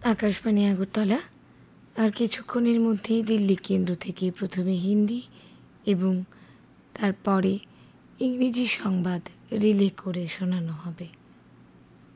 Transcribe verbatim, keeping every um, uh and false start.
আকাশবাণী আগরতলা আর কিছুক্ষণের মধ্যেই দিল্লি কেন্দ্র থেকে প্রথমে হিন্দি এবং তারপরে ইংরেজি সংবাদ রিলে করে শোনানো হবে।